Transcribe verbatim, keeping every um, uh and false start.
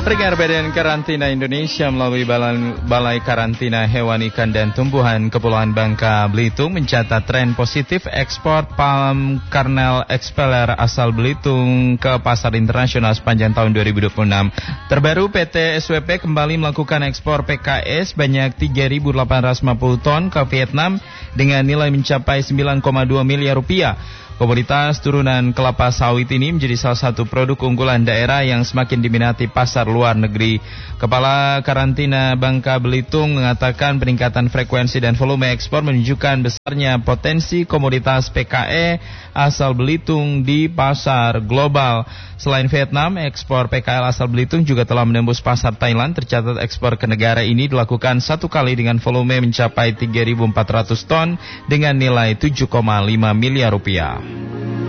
Pendengar Badan Karantina Indonesia melalui Balai, Balai Karantina Hewan, Ikan, dan Tumbuhan Kepulauan Bangka Belitung mencatat tren positif ekspor palm kernel expeller asal Belitung ke pasar internasional sepanjang tahun dua ribu dua puluh enam. Terbaru, P T S W P kembali melakukan ekspor P K E sebanyak tiga ribu delapan ratus lima puluh ton ke Vietnam dengan nilai mencapai sembilan koma dua miliar rupiah. Komoditas turunan kelapa sawit ini menjadi salah satu produk unggulan daerah yang semakin diminati pasar luar negeri. Kepala Karantina Bangka Belitung mengatakan peningkatan frekuensi dan volume ekspor menunjukkan besarnya potensi komoditas P K E asal Belitung di pasar global. Selain Vietnam, ekspor P K L asal Belitung juga telah menembus pasar Thailand. Tercatat ekspor ke negara ini dilakukan satu kali dengan volume mencapai tiga ribu empat ratus ton dengan nilai tujuh koma lima miliar rupiah.